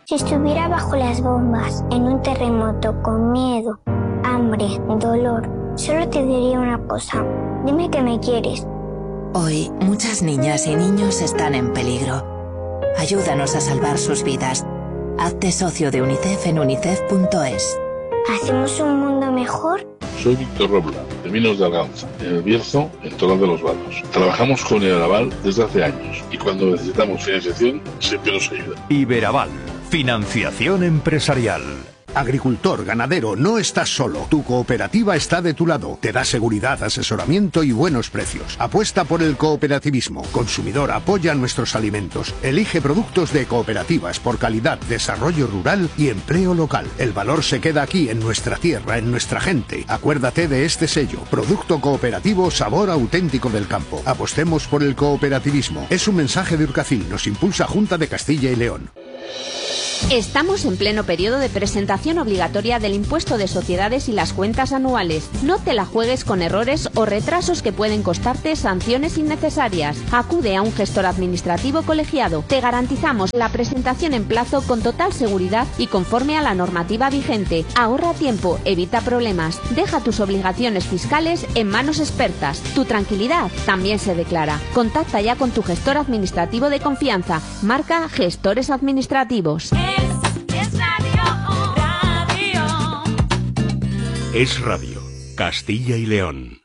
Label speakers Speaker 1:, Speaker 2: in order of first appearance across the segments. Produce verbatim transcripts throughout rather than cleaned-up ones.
Speaker 1: Si estuviera bajo las bombas, en un terremoto, con miedo, hambre, dolor, solo te diría una cosa. Dime que me quieres.
Speaker 2: Hoy, muchas niñas y niños están en peligro. Ayúdanos a salvar sus vidas. Hazte socio de UNICEF en unicef punto es.
Speaker 1: ¿Hacemos un mundo mejor?
Speaker 3: Soy Víctor Robla, de Minos de Arganza, en El Bierzo, en Toral de los Vados. Trabajamos con Iberaval desde hace años y cuando necesitamos financiación siempre nos ayuda.
Speaker 4: Iberaval, financiación empresarial.
Speaker 5: Agricultor, ganadero, no estás solo. Tu cooperativa está de tu lado. Te da seguridad, asesoramiento y buenos precios. Apuesta por el cooperativismo. Consumidor, apoya nuestros alimentos. Elige productos de cooperativas por calidad, desarrollo rural y empleo local. El valor se queda aquí, en nuestra tierra, en nuestra gente. Acuérdate de este sello. Producto cooperativo, sabor auténtico del campo. Apostemos por el cooperativismo. Es un mensaje de Urcacil. Nos impulsa Junta de Castilla y León.
Speaker 6: Estamos en pleno periodo de presentación obligatoria del impuesto de sociedades y las cuentas anuales. No te la juegues con errores o retrasos que pueden costarte sanciones innecesarias. Acude a un gestor administrativo colegiado. Te garantizamos la presentación en plazo con total seguridad y conforme a la normativa vigente. Ahorra tiempo, evita problemas. Deja tus obligaciones fiscales en manos expertas. Tu tranquilidad también se declara. Contacta ya con tu gestor administrativo de confianza. Marca Gestores Administrativos.
Speaker 7: Es radio, radio.
Speaker 4: Es Radio, Castilla y León.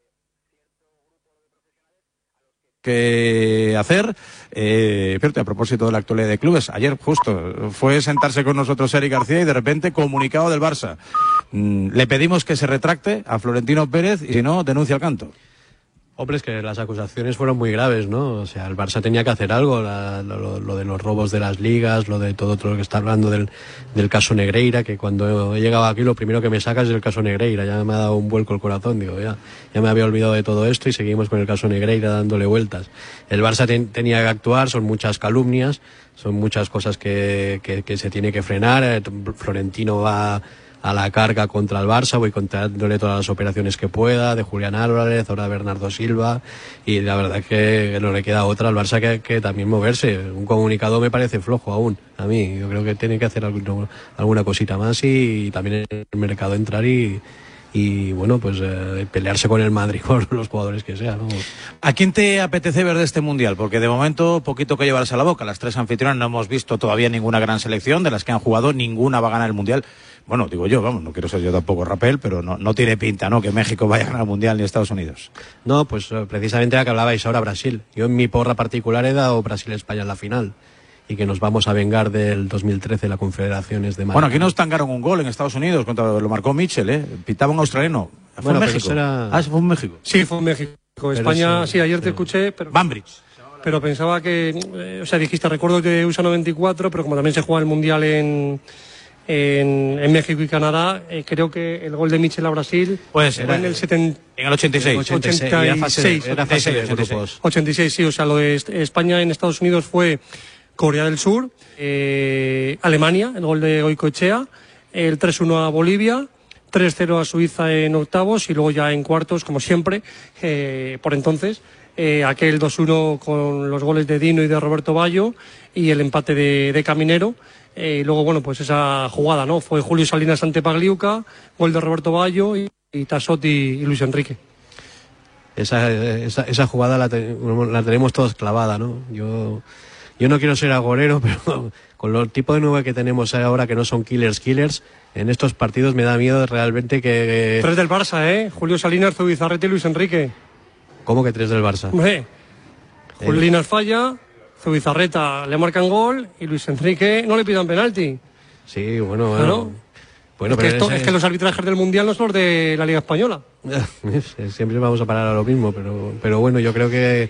Speaker 8: ¿Qué hacer? Eh, fíjate, a propósito de la actualidad de clubes, ayer justo fue sentarse con nosotros Eric García y de repente comunicado del Barça. Mm, le pedimos que se retracte a Florentino Pérez y si no, denuncia al canto.
Speaker 9: Hombre, es que las acusaciones fueron muy graves, ¿no? O sea, el Barça tenía que hacer algo, la, lo, lo de los robos de las ligas, lo de todo, todo lo que está hablando del, del caso Negreira, que cuando he llegado aquí lo primero que me saca es el caso Negreira, ya me ha dado un vuelco el corazón, digo, ya, ya me había olvidado de todo esto y seguimos con el caso Negreira dándole vueltas. El Barça ten, tenía que actuar, son muchas calumnias, son muchas cosas que, que, que se tiene que frenar, Florentino va a la carga contra el Barça, voy contándole todas las operaciones que pueda, de Julián Álvarez, ahora de Bernardo Silva, y la verdad es que no le queda otra al Barça que, que también moverse. Un comunicado me parece flojo aún, a mí. Yo creo que tiene que hacer algún, alguna cosita más y, y también en el mercado entrar y, y bueno, pues eh, pelearse con el Madrid, con los jugadores que sean, ¿no?
Speaker 8: ¿A quién te apetece ver de este Mundial? Porque de momento, poquito que llevarse a la boca. Las tres anfitrionas no hemos visto todavía ninguna gran selección, de las que han jugado, ninguna va a ganar el Mundial. Bueno, digo yo, vamos, no quiero ser yo tampoco rapel, pero no, no tiene pinta, ¿no?, que México vaya a ganar el Mundial ni Estados Unidos.
Speaker 9: No, pues precisamente la que hablabais ahora, Brasil. Yo en mi porra particular he dado Brasil-España en la final. Y que nos vamos a vengar del dos mil trece, la Confederaciones de Madrid.
Speaker 8: Bueno, aquí nos tangaron un gol en Estados Unidos, contra, lo marcó Mitchell, ¿eh? Pitaba un australiano. ¿Fue
Speaker 9: bueno,
Speaker 8: en México?
Speaker 9: Era...
Speaker 8: Ah, fue en México.
Speaker 10: Sí, fue en México. España, sí, ayer te escuché, pero...
Speaker 8: Bambridge.
Speaker 10: Pero pensaba que, eh, o sea, dijiste, recuerdo que usa noventa y cuatro, pero como también se juega el Mundial en... En, en México y Canadá, eh, creo que el gol de Mitchell a Brasil
Speaker 8: pues
Speaker 10: era en el setenta,
Speaker 8: en el ochenta y seis.
Speaker 10: ochenta y seis, era fase de, era fase de grupos. ochenta y seis, sí, o sea, lo de España en Estados Unidos fue Corea del Sur, eh, Alemania, el gol de Goicoechea, el tres uno a Bolivia, tres cero a Suiza en octavos y luego ya en cuartos, como siempre, eh, por entonces, eh, aquel dos uno con los goles de Dino y de Roberto Baggio y el empate de, de Caminero. Eh, y luego, bueno, pues esa jugada, ¿no? Fue Julio Salinas ante Pagliuca, gol de Roberto Baggio y, y Tassot y, y Luis Enrique.
Speaker 9: Esa, esa, esa jugada la, te, la tenemos todos clavada, ¿no? Yo, yo no quiero ser agorero, pero con los tipos de nueve que tenemos ahora que no son killers, killers, en estos partidos me da miedo realmente que...
Speaker 10: Tres del Barça, ¿eh? Julio Salinas, Zubizarreta y Luis Enrique.
Speaker 9: ¿Cómo que tres del Barça?
Speaker 10: Hombre, Julio Salinas falla... Zubizarreta le marcan gol y Luis Enrique no le pidan penalti.
Speaker 9: Sí, bueno, bueno.
Speaker 10: ¿No?
Speaker 9: bueno
Speaker 10: es,
Speaker 9: pero
Speaker 10: que esto,
Speaker 9: ese...
Speaker 10: es que los arbitrajes del Mundial no son los de la Liga Española.
Speaker 9: Siempre vamos a parar a lo mismo, pero, pero bueno, yo creo que...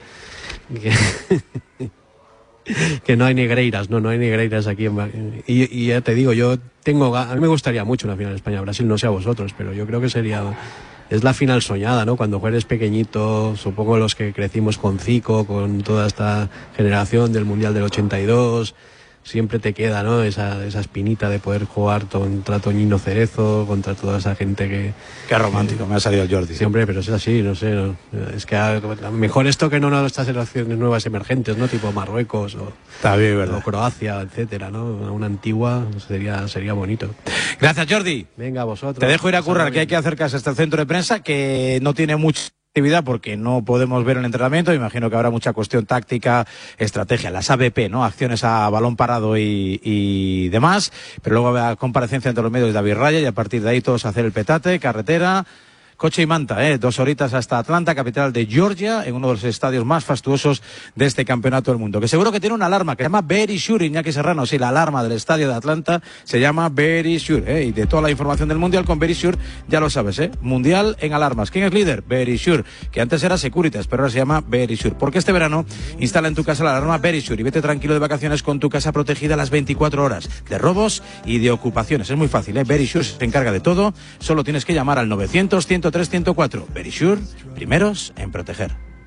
Speaker 9: que... que no hay negreiras, no, no hay negreiras aquí en... y, y ya te digo, yo tengo... A mí me gustaría mucho una final España-Brasil, no sé a vosotros, pero yo creo que sería... Es la final soñada, ¿no? Cuando eres pequeñito, supongo los que crecimos con Zico, con toda esta generación del Mundial del ochenta y dos, siempre te queda, ¿no? Esa, esa espinita de poder jugar contra Toñino Cerezo, contra toda esa gente que...
Speaker 8: Qué romántico,
Speaker 9: que,
Speaker 8: me ha salido el Jordi.
Speaker 9: Sí, hombre, pero es así, no sé. No, es que a, mejor esto que no, no estas selecciones nuevas emergentes, ¿no? Tipo Marruecos o,
Speaker 8: Está bien, ¿verdad?
Speaker 9: o Croacia, etcétera, ¿no? Una antigua sería, sería bonito.
Speaker 8: Gracias, Jordi.
Speaker 9: Venga, vosotros.
Speaker 8: Te dejo ir a currar, que hay que acercarse hasta el centro de prensa, que no tiene mucha actividad porque no podemos ver el entrenamiento. Imagino que habrá mucha cuestión táctica, estrategia, las A B P, ¿no? Acciones a balón parado y, y demás. Pero luego habrá comparecencia entre los medios de David Raya y a partir de ahí todos hacer el petate, carretera, coche y manta, ¿eh? Dos horitas hasta Atlanta, capital de Georgia, en uno de los estadios más fastuosos de este campeonato del mundo. Que seguro que tiene una alarma que se llama Very Sure, Iñaki Serrano. Sí, la alarma del estadio de Atlanta se llama Very Sure, ¿eh? Y de toda la información del Mundial con Very Sure, ya lo sabes, ¿eh? Mundial en alarmas. ¿Quién es líder? Very Sure, que antes era Securitas, pero ahora se llama Very Sure. Porque este verano instala en tu casa la alarma Very Sure y vete tranquilo de vacaciones con tu casa protegida las veinticuatro horas de robos y de ocupaciones. Es muy fácil, ¿eh? Very Sure se encarga de todo. Solo tienes que llamar al novecientos, ciento tres, ciento cuatro. Very Sure, primeros en proteger.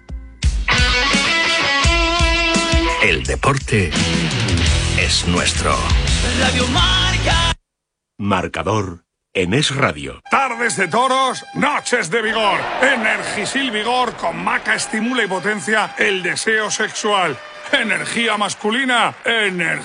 Speaker 4: El deporte es nuestro.
Speaker 7: Radio Marca.
Speaker 4: Marcador en Es Radio.
Speaker 11: Tardes de toros, noches de vigor. Energisil Vigor con maca estimula y potencia el deseo sexual. Energía masculina, energía.